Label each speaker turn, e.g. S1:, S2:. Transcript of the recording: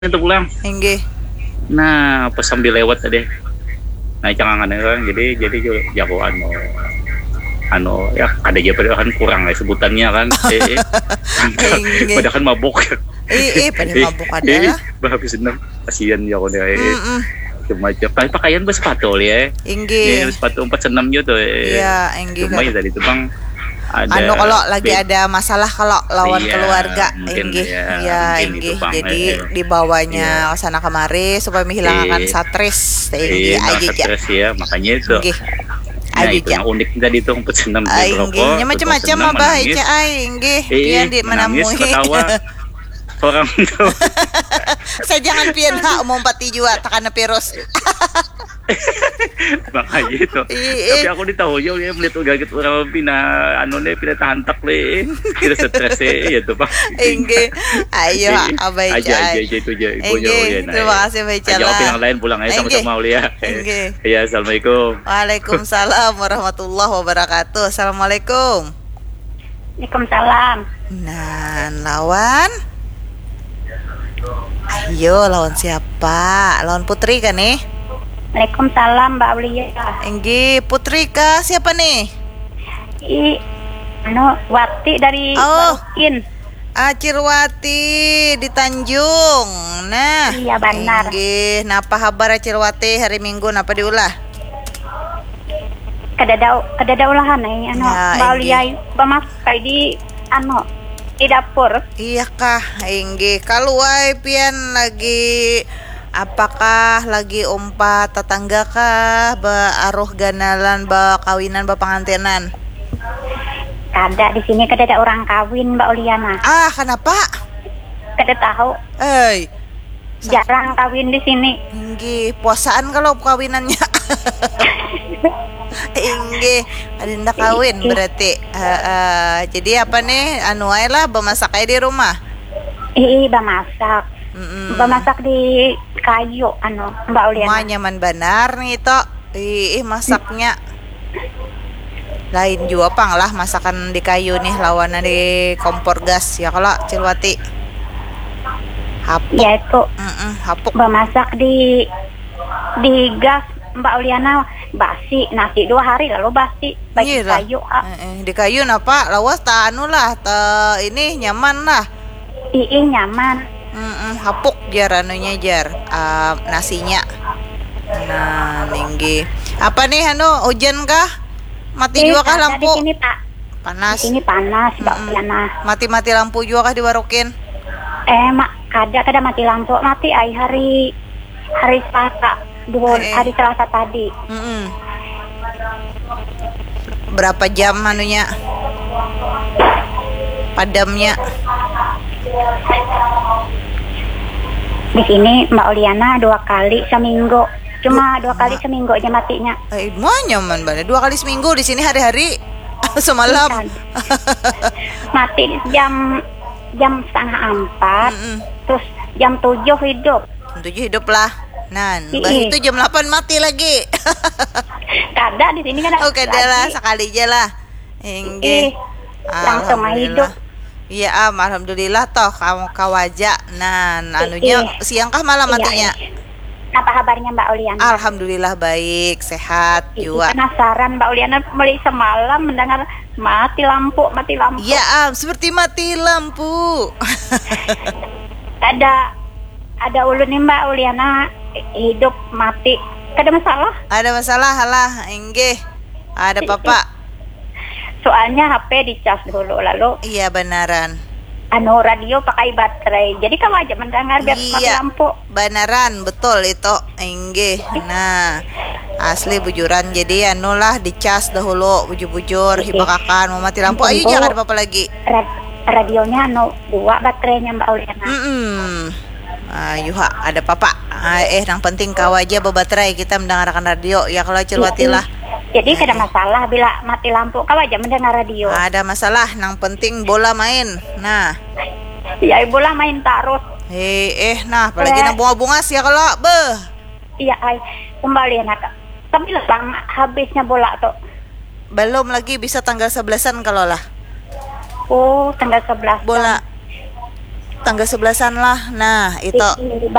S1: itu pulang.
S2: Inggih.
S1: Nah, pas sambil lewat tadi. Nah, jangan kan jadi jagoan ya ada aja kan kurang lah sebutannya kan. Padahal kan mabuk.
S2: Pada mabuk adalah.
S1: Habis senang kasihan ya kau deh. Macam pakaian bersepatu ya.
S2: Inggih.
S1: Sepatu 46 juta.
S2: Iya, inggih.
S1: Cuma ya tadi itu Bang ada
S2: kalau lagi ada masalah kalau lawan keluarga
S1: inggih
S2: inggih jadi dibawanya sana kemari supaya menghilangkan stres
S1: inggih aja stres ya makanya itu nah itu yang unik tadi itu 46
S2: inggih macam-macam abah inggih pian di menamui
S1: orang itu
S2: saya jangan pian mau pati juga takana virus
S1: makanya itu tapi aku ditahu ya melihat gaget orang pindah tahantak le tidak stres ya tuh Pak
S2: inggih ayo abah
S1: aja itu aja
S2: inggih terima kasih baca lah
S1: yang lain pulang aja sama-sama ya ya assalamualaikum
S2: waalaikumsalam warahmatullahi wabarakatuh assalamualaikum
S3: waalaikumsalam
S2: nah lawan ayo lawan siapa lawan Putri kan nih
S3: Waalaikumsalam Mbak Aulia.
S2: Inggih, Putri kah? Siapa nih?
S3: Wati dari Barokin.
S2: Cirwati di Tanjung. Nah,
S3: iya benar.
S2: Inggih, napa kabar Cirwati hari Minggu napa diulah?
S3: Kadada ulahan Mbak Aulia bamakai di di dapur.
S2: Iya kah? Inggih, kaluai pian lagi apakah lagi umpat tetangga kah aruh ganalan kawinan pengantinan?
S3: Kada di sini kada ada orang kawin Mbak Oliana.
S2: Kenapa?
S3: Kada tahu. Jarang kawin di sini.
S2: Inggih, puasaan kalau kawinannya. Inggih, ada kawin berarti. Jadi apa nih? Lah bemasak aja di rumah.
S3: Bemasak. Bemasak di kayu Mbak Uliana.
S2: Nyaman benar nih itu masaknya lain juga pang lah masakan di kayu nih lawannya di kompor gas ya kalau Cilwati hapuk
S3: ya itu
S2: hapuk
S3: bemasak di gas Mbak Uliana basi nasi 2 hari lalu basi bagi kayu
S2: di kayu napa lawas lah ini nyaman lah
S3: nyaman
S2: hapuk jar nasinya. Nah, Ninggi. Apa nih hujan kah? Mati juga kah lampu?
S3: Di sini, Pak.
S2: Panas.
S3: Di sini panas, Mbak Diana.
S2: Mati lampu juga kah di Barokin?
S3: Kada mati lampu, mati hari Selasa, hari Selasa tadi.
S2: Berapa jam padamnya?
S3: Di sini Mbak Oliana 2 kali seminggu. Cuma 2 kali seminggu aja matinya.
S2: Nyaman banget 2 kali seminggu di sini hari-hari semalam.
S3: Mati jam 3:30. Terus jam 7 hidup.
S2: Jam 7 hidup lah. Nah, itu jam 8 mati lagi.
S3: Kada di sini kan.
S2: Kada lah sekali aja lah. Inggih.
S3: Langsung hidup.
S2: Iya, alhamdulillah toh kamu kawaja. Nah, siang kah malam matinya?
S3: Apa kabarnya Mbak Oliana?
S2: Alhamdulillah baik, sehat juga.
S3: Penasaran Mbak Oliana mulai semalam mendengar mati lampu.
S2: Iya, seperti mati lampu.
S3: Ada ulun nih Mbak Oliana hidup mati. Ada masalah?
S2: Ada masalah lah, inggih. Ada apa-apa?
S3: Soalnya HP dicas dulu lalu.
S2: Iya benaran.
S3: Radio pakai baterai. Jadi kamu aja mendengar biar mati lampu.
S2: Benaran betul itu. Enggih. Nah, asli bujuran jadi lah dicas dahulu bujur-bujur hibakakan mau mati lampu. Ayo jangan ada apa-apa lagi.
S3: Radionya 2 baterainya Mbak Uliana.
S2: Ayo ada apa-apa. Yang penting kau aja baterai kita mendengarkan radio ya kalau Cilwati lah.
S3: Jadi kada masalah bila mati lampu kau aja mendengar radio.
S2: Ada masalah, yang penting bola main. Nah.
S3: Ya bola main terus.
S2: Nah, apalagi nang bunga-bunga sih ya kalau
S3: Iya, kembali nak. Tapi lang habisnya bola tuh.
S2: Belum lagi bisa tanggal 11-an kalau lah.
S3: Tanggal 11.
S2: Bola. tangga 11-an lah. Nah, itu.